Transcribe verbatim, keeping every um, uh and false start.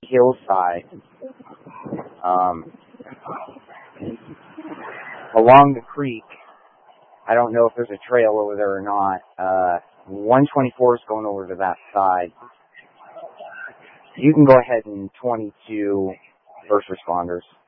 hillside, um, along the creek. I don't know if there's a trail over there or not. Uh, one twenty-four is going over to that side. You can go ahead and twenty-two first responders.